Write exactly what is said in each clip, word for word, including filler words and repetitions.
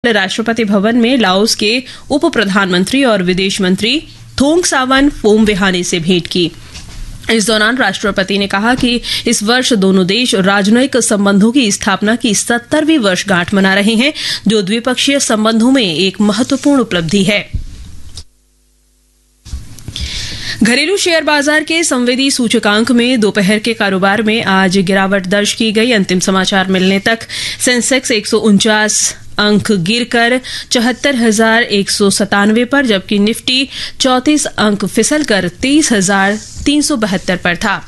राष्ट्रपति भवन में लाओस के उप प्रधानमंत्री और विदेश मंत्री थोंग सावन फोमविहाने से भेंट की। इस दौरान राष्ट्रपति ने कहा कि इस वर्ष दोनों देश राजनयिक संबंधों की स्थापना की सत्तरवीं वर्षगांठ मना रहे हैं, जो द्विपक्षीय संबंधों में एक महत्वपूर्ण उपलब्धि है। घरेलू शेयर बाजार के संवेदी सूचकांक में दोपहर के कारोबार में आज गिरावट दर्ज की गई। अंतिम समाचार मिलने तक सेंसेक्स एक सौ उनचास अंक गिरकर चौहत्तर हजार एक सौ सतानवे पर, जबकि निफ्टी चौंतीस अंक फिसलकर तेईस हजार तीन सौ बहत्तर पर था।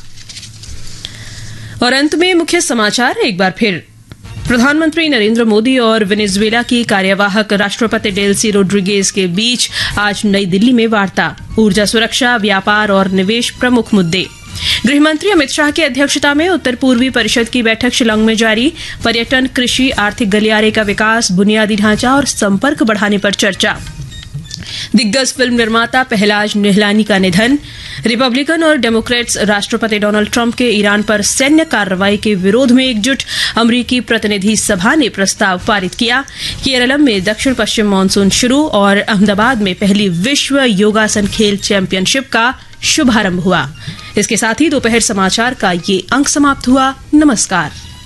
और अंत में मुख्य समाचार एक बार फिर। प्रधानमंत्री नरेंद्र मोदी और वेनेजुएला की कार्यवाहक राष्ट्रपति डेल्सी रोड्रिगेज के बीच आज नई दिल्ली में वार्ता। ऊर्जा सुरक्षा, व्यापार और निवेश प्रमुख मुद्दे। गृहमंत्री अमित शाह की अध्यक्षता में उत्तर पूर्वी परिषद की बैठक शिलांग में जारी। पर्यटन, कृषि, आर्थिक गलियारे का विकास, बुनियादी ढांचा और संपर्क बढ़ाने पर चर्चा। दिग्गज फिल्म निर्माता पहलाज निहलानी का निधन। रिपब्लिकन और डेमोक्रेट्स राष्ट्रपति डोनाल्ड ट्रंप के ईरान पर सैन्य कार्रवाई के विरोध में एकजुट। अमरीकी प्रतिनिधि सभा ने प्रस्ताव पारित किया। केरलम में दक्षिण पश्चिम मानसून शुरू और अहमदाबाद में पहली विश्व योगासन खेल चैंपियनशिप का शुभारंभ हुआ। इसके साथ ही दोपहर समाचार का ये अंक समाप्त हुआ। नमस्कार।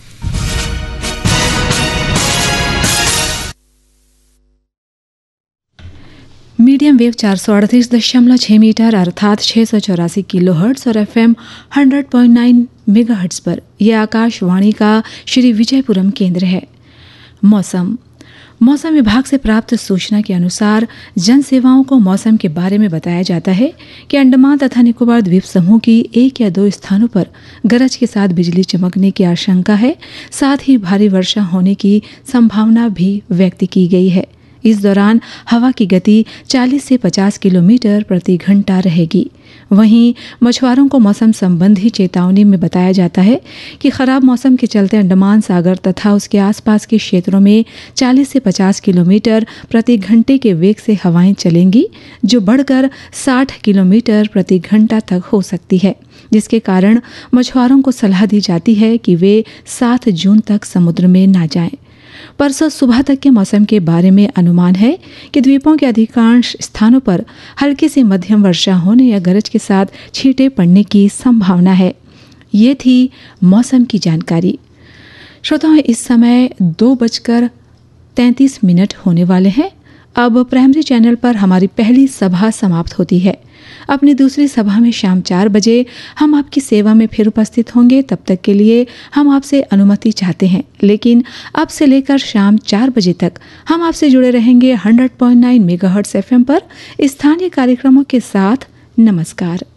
मीडियम वेव चार सौ अड़तीस दशमलव छह मीटर अर्थात छह सौ चौरासी किलो हर्ट्स और F am hundred point nine mega hertz पर यह आकाशवाणी का श्री विजयपुरम केंद्र है। मौसम मौसम विभाग से प्राप्त सूचना के अनुसार जन सेवाओं को मौसम के बारे में बताया जाता है कि अंडमान तथा निकोबार द्वीप समूह की एक या दो स्थानों पर गरज के साथ बिजली चमकने की आशंका है। साथ ही भारी वर्षा होने की संभावना भी व्यक्त की गई है। इस दौरान हवा की गति चालीस से पचास किलोमीटर प्रति घंटा रहेगी। वहीं मछुआरों को मौसम संबंधी चेतावनी में बताया जाता है कि खराब मौसम के चलते अंडमान सागर तथा उसके आसपास के क्षेत्रों में चालीस से पचास किलोमीटर प्रति घंटे के वेग से हवाएं चलेंगी, जो बढ़कर साठ किलोमीटर प्रति घंटा तक हो सकती है, जिसके कारण मछुआरों को सलाह दी जाती है कि वे सात जून तक समुद्र में ना जाएं। परसों सुबह तक के मौसम के बारे में अनुमान है कि द्वीपों के अधिकांश स्थानों पर हल्की से मध्यम वर्षा होने या गरज के साथ छींटे पड़ने की संभावना है। ये थी मौसम की जानकारी। श्रोताओं, इस समय दो बजकर तैंतीस मिनट होने वाले हैं। अब प्राइमरी चैनल पर हमारी पहली सभा समाप्त होती है। अपनी दूसरी सभा में शाम चार बजे हम आपकी सेवा में फिर उपस्थित होंगे। तब तक के लिए हम आपसे अनुमति चाहते हैं, लेकिन अब से लेकर शाम चार बजे तक हम आपसे जुड़े रहेंगे hundred point nine megahertz FM पर स्थानीय कार्यक्रमों के साथ। नमस्कार।